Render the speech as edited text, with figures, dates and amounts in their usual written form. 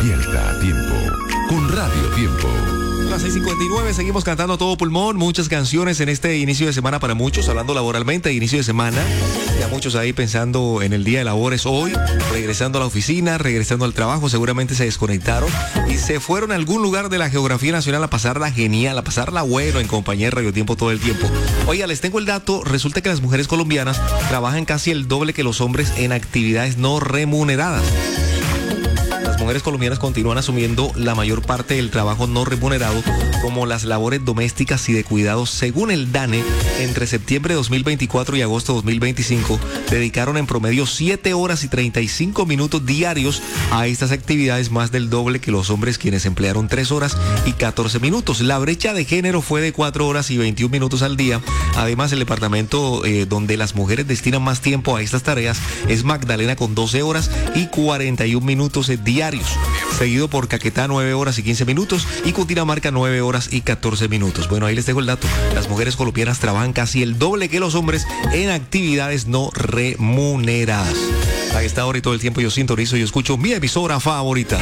Despierta a tiempo con Radio Tiempo. Las 6:59, seguimos cantando a todo pulmón, muchas canciones en este inicio de semana para muchos, hablando laboralmente, inicio de semana. Ya muchos ahí pensando en el día de labores hoy, regresando a la oficina, regresando al trabajo, seguramente se desconectaron y se fueron a algún lugar de la geografía nacional a pasarla genial, a pasarla bueno en compañía de Radio Tiempo todo el tiempo. Oiga, les tengo el dato, resulta que las mujeres colombianas trabajan casi el doble que los hombres en actividades no remuneradas. Las mujeres colombianas continúan asumiendo la mayor parte del trabajo no remunerado, como las labores domésticas y de cuidados. Según el DANE, entre septiembre de 2024 y agosto de 2025, dedicaron en promedio 7 horas y 35 minutos diarios a estas actividades, más del doble que los hombres, quienes emplearon 3 horas y 14 minutos. La brecha de género fue de 4 horas y 21 minutos al día. Además, el departamento donde las mujeres destinan más tiempo a estas tareas es Magdalena, con 12 horas y 41 minutos diarios, seguido por Caquetá, 9 horas y 15 minutos, y Cundinamarca, 9 horas y 14 minutos. Bueno, ahí les dejo el dato. Las mujeres colombianas trabajan casi el doble que los hombres en actividades no remuneradas. A esta hora y todo el tiempo yo sintonizo y escucho mi emisora favorita.